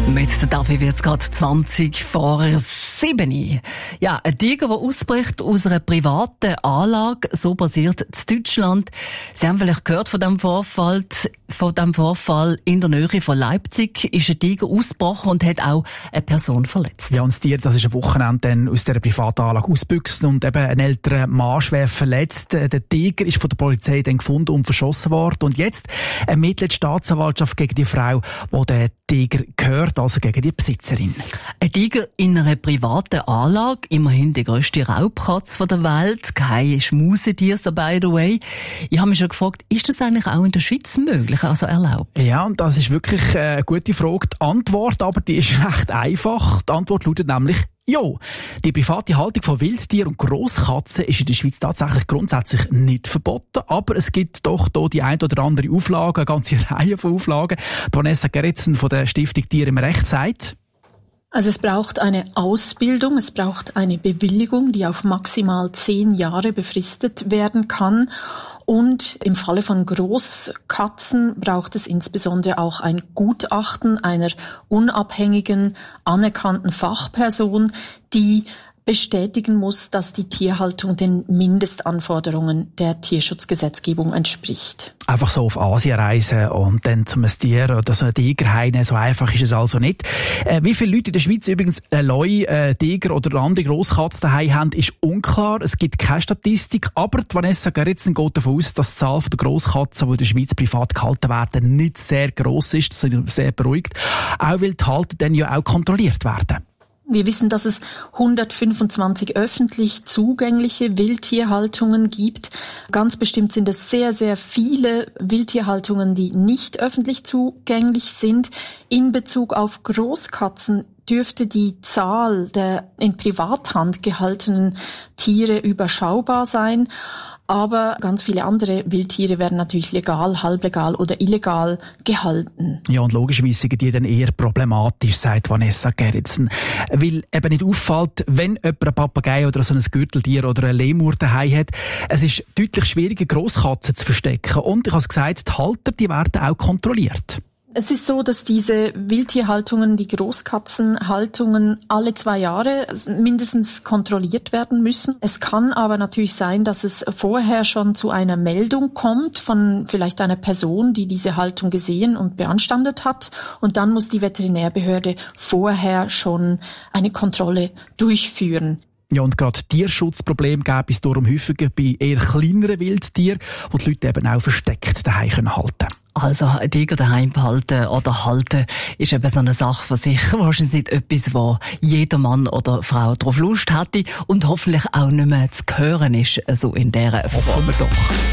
Mit der Davi wird es gerade 20 vor 7. Ja, ein Tiger, der ausbricht aus einer privaten Anlage, so passiert in Deutschland. Sie haben vielleicht gehört von dem Vorfall in der Nähe von Leipzig ist ein Tiger ausgebrochen und hat auch eine Person verletzt. Ja, und das Tier, das ist am Wochenende dann aus dieser privaten Anlage ausgebüchst und eben ein älterer Mann schwer verletzt. Der Tiger ist von der Polizei dann gefunden und verschossen worden. Und jetzt ermittelt die Staatsanwaltschaft gegen die Frau, die der Tiger gehört, also gegen die Besitzerin. Ein Tiger in einer privaten Anlage, immerhin die grösste Raubkatze der Welt, kein Schmusetier, so by the way. Ich habe mich schon gefragt, ist das eigentlich auch in der Schweiz möglich, also erlaubt? Ja, und das ist wirklich eine gute Frage. Die Antwort aber, die ist recht einfach. Die Antwort lautet nämlich ja. Die private Haltung von Wildtieren und Grosskatzen ist in der Schweiz tatsächlich grundsätzlich nicht verboten, aber es gibt doch hier die ein oder andere Auflage, eine ganze Reihe von Auflagen. Vanessa Gerritsen von der Stiftung Tier im Recht sagt: Also es braucht eine Ausbildung, es braucht eine Bewilligung, die auf maximal 10 Jahre befristet werden kann. Und im Falle von Großkatzen braucht es insbesondere auch ein Gutachten einer unabhängigen, anerkannten Fachperson, die bestätigen muss, dass die Tierhaltung den Mindestanforderungen der Tierschutzgesetzgebung entspricht. Einfach so auf Asien reisen und dann zum Tier oder so einen Tiger heimnehmen, so einfach ist es also nicht. Wie viele Leute in der Schweiz übrigens einen Tiger oder eine andere Grosskatze daheim haben, ist unklar. Es gibt keine Statistik, aber Vanessa Gerritsen geht davon aus, dass die Zahl der Grosskatzen, die in der Schweiz privat gehalten werden, nicht sehr gross ist. Das ist sehr beruhigt. Auch weil die Halter dann ja auch kontrolliert werden. Wir wissen, dass es 125 öffentlich zugängliche Wildtierhaltungen gibt. Ganz bestimmt sind es sehr, sehr viele Wildtierhaltungen, die nicht öffentlich zugänglich sind. In Bezug auf Großkatzen dürfte die Zahl der in Privathand gehaltenen Tiere überschaubar sein. Aber ganz viele andere Wildtiere werden natürlich legal, halblegal oder illegal gehalten. Ja, und logischerweise sind die dann eher problematisch, sagt Vanessa Gerritsen. Weil eben nicht auffällt, wenn jemand einen Papagei oder so ein Gürteltier oder einen Lemur daheim hat. Es ist deutlich schwieriger, Grosskatzen zu verstecken. Und ich habe es gesagt, die Halter, die werden auch kontrolliert. Es ist so, dass diese Wildtierhaltungen, die Großkatzenhaltungen alle 2 Jahre mindestens kontrolliert werden müssen. Es kann aber natürlich sein, dass es vorher schon zu einer Meldung kommt von vielleicht einer Person, die diese Haltung gesehen und beanstandet hat. Und dann muss die Veterinärbehörde vorher schon eine Kontrolle durchführen. Ja, und gerade Tierschutzprobleme gäbe es darum häufiger bei eher kleineren Wildtieren, die die Leute eben auch versteckt daheim halten können. Also ein Tiger daheim behalten oder halten ist eben so eine Sache von sich. Wahrscheinlich nicht etwas, wo jeder Mann oder Frau drauf Lust hätte und hoffentlich auch nicht mehr zu hören ist, so in dieser Form. Hoffen wir doch.